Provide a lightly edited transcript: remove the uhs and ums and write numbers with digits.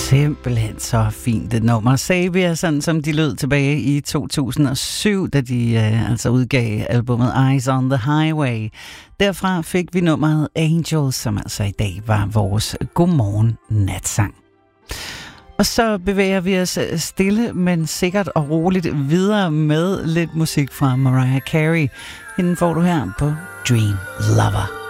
Simpelthen så fint et nummer. Sabia, sådan som de lød tilbage i 2007, da de altså udgav albumet Eyes on the Highway. Derfra fik vi nummeret Angel, som altså i dag var vores godmorgen natsang. Og så bevæger vi os stille, men sikkert og roligt videre med lidt musik fra Mariah Carey. Hende får du her på Dream Lover.